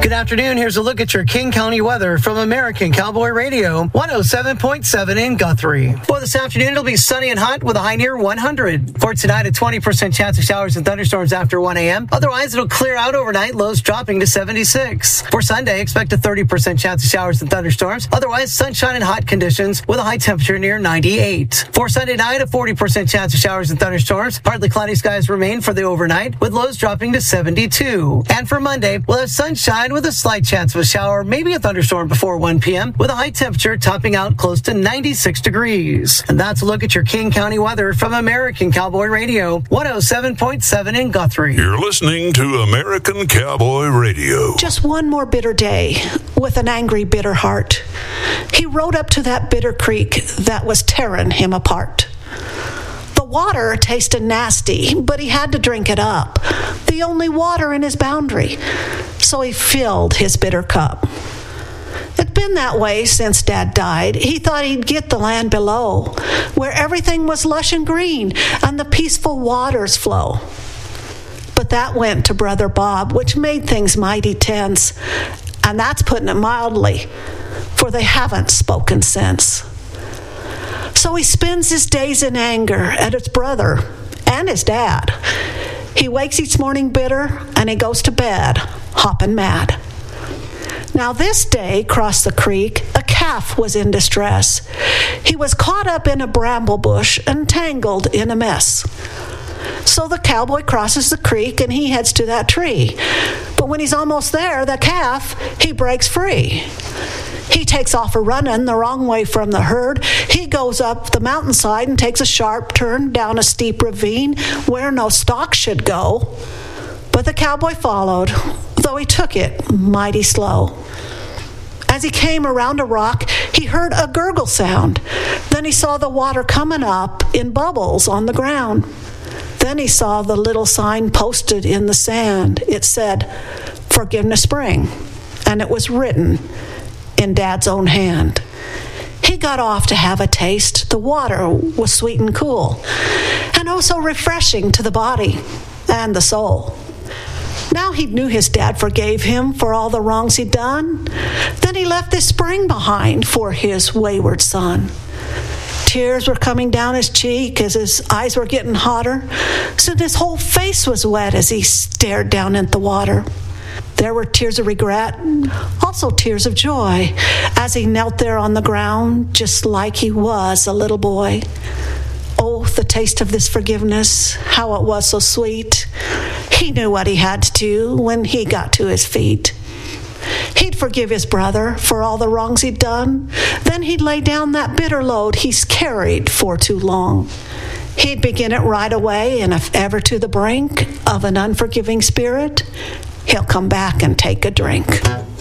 Good afternoon. Here's a look at your King County weather from American Cowboy Radio, 107.7 in Guthrie. For this afternoon, it'll be sunny and hot with a high near 100. For tonight, a 20% chance of showers and thunderstorms after 1 a.m. Otherwise, it'll clear out overnight, lows dropping to 76. For Sunday, expect a 30% chance of showers and thunderstorms. Otherwise, sunshine and hot conditions with a high temperature near 98. For Sunday night, a 40% chance of showers and thunderstorms. Partly cloudy skies remain for the overnight, with lows dropping to 72. And for Monday, we'll have sunshine with a slight chance of a shower, maybe a thunderstorm before 1 p.m. with a high temperature topping out close to 96 degrees. And that's a look at your King County weather from American Cowboy Radio, 107.7 in Guthrie. You're listening to American Cowboy Radio. Just one more bitter day with an angry, bitter heart. He rode up to that bitter creek that was tearing him apart. The water tasted nasty, but he had to drink it up. The only water in his boundary. So he filled his bitter cup. It's been that way since Dad died. He thought he'd get the land below, where everything was lush and green and the peaceful waters flow. But that went to Brother Bob, which made things mighty tense. And that's putting it mildly, for they haven't spoken since. So he spends his days in anger at his brother and his dad. He wakes each morning bitter, and he goes to bed hopping mad. Now this day, across the creek, a calf was in distress. He was caught up in a bramble bush and tangled in a mess. So the cowboy crosses the creek, and he heads to that tree. But when he's almost there, the calf, he breaks free. He takes off a-running the wrong way from the herd. He goes up the mountainside and takes a sharp turn down a steep ravine where no stock should go. But the cowboy followed, though he took it mighty slow. As he came around a rock, he heard a gurgle sound. Then he saw the water coming up in bubbles on the ground. Then he saw the little sign posted in the sand. It said, "Forgiveness Spring," and it was written in Dad's own hand. He got off to have a taste. The water was sweet and cool, and oh so refreshing to the body and the soul. Now he knew his dad forgave him for all the wrongs he'd done. Then he left this spring behind for his wayward son. Tears were coming down his cheek as his eyes were getting hotter. Soon his whole face was wet as he stared down at the water. There were tears of regret, also tears of joy, as he knelt there on the ground, just like he was a little boy. Oh, the taste of this forgiveness, how it was so sweet. He knew what he had to do when he got to his feet. He'd forgive his brother for all the wrongs he'd done. Then he'd lay down that bitter load he's carried for too long. He'd begin it right away, and if ever to the brink of an unforgiving spirit, he'll come back and take a drink.